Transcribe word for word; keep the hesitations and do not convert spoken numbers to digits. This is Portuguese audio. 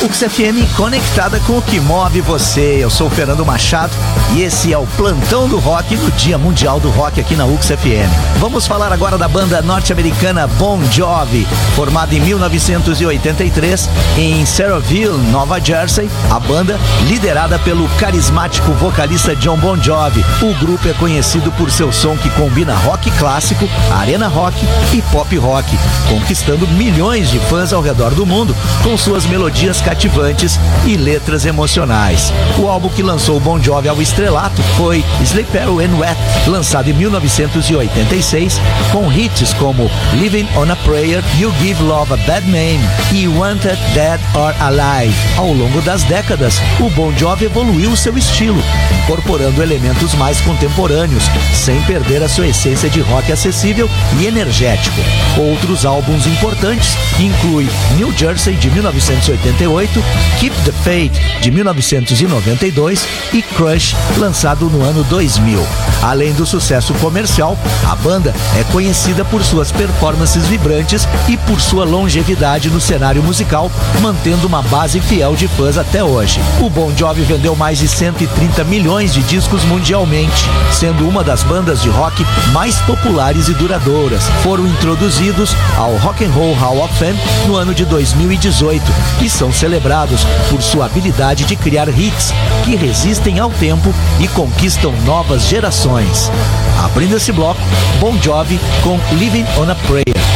U X F M conectada com o que move você. Eu sou o Fernando Machado e esse é o Plantão do Rock no Dia Mundial do Rock aqui na U X F M. Vamos falar agora da banda norte-americana Bon Jovi, formada em mil novecentos e oitenta e três em Saraville, Nova Jersey. A banda, liderada pelo carismático vocalista John Bon Jovi. O grupo é conhecido por seu som que combina rock clássico, arena rock e pop rock, conquistando milhões de fãs ao redor do mundo com suas melodias cativantes e letras emocionais. O álbum que lançou Bon Jovi ao estrelato foi Sleepy and Wet, lançado em mil novecentos e oitenta e seis, com hits como Living on a Prayer, You Give Love a Bad Name e Wanted Dead or Alive. Ao longo das décadas, o Bon Jovi evoluiu seu estilo, incorporando elementos mais contemporâneos, sem perder a sua essência de rock acessível e energético. Outros álbuns importantes incluem New Jersey, de mil novecentos e oitenta e oito, Keep the Faith, de mil novecentos e noventa e dois e Crush, lançado no ano dois mil. Além do sucesso comercial, a banda é conhecida por suas performances vibrantes e por sua longevidade no cenário musical, mantendo uma base fiel de fãs até hoje. O Bon Jovi vendeu mais de cento e trinta milhões de discos mundialmente, sendo uma das bandas de rock mais populares e duradouras. Foram introduzidos ao Rock and Roll Hall of Fame no ano de dois mil e dezoito e são celebrados por sua habilidade de criar hits que resistem ao tempo e conquistam novas gerações. Abrindo esse bloco, Bon Jovi com Living on a Prayer.